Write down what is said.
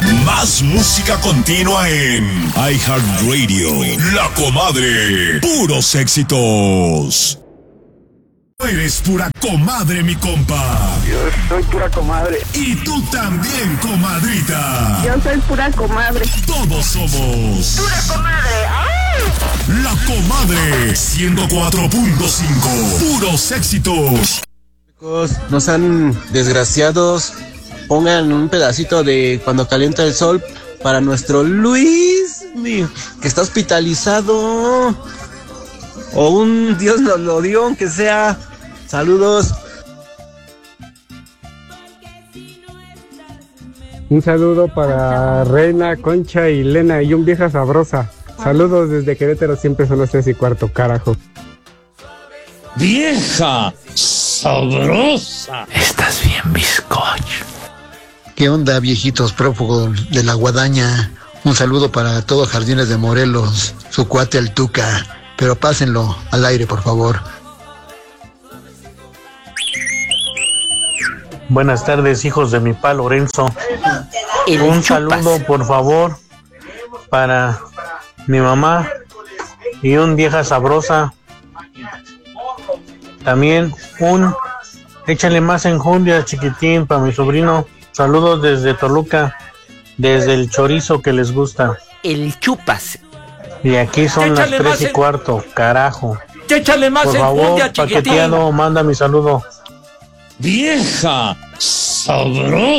Más música continua en iHeartRadio. La Comadre. Puros éxitos. Eres pura comadre, mi compa. Yo soy pura comadre. Y tú también, comadrita. Yo soy pura comadre. Todos somos ¡Pura comadre! ¡Ay! La Comadre 104.5. Puros éxitos. No sean desgraciados. Pongan un pedacito de Cuando calienta el sol para nuestro Luis, que está hospitalizado. O un Dios nos lo dio, aunque sea. Saludos. Un saludo para Reina, Concha y Lena y un vieja sabrosa. Saludos desde Querétaro, siempre son las 3:15, carajo. ¡Vieja sabrosa! Estás bien, bizcocho. ¿Qué onda, viejitos prófugos de la guadaña? Un saludo para todos Jardines de Morelos, su cuate el Tuca. Pero pásenlo al aire, por favor. Buenas tardes, hijos de mi pa Lorenzo. Un saludo, por favor, para mi mamá y un vieja sabrosa. También échale más enjundia, chiquitín, para mi sobrino. Saludos desde Toluca, desde el chorizo que les gusta. El chupas. Y aquí son las Échale 3:15, carajo. Échale más Por favor, enjundia, chiquitín. paqueteado, manda mi saludo. ¡Vieja sabrosa!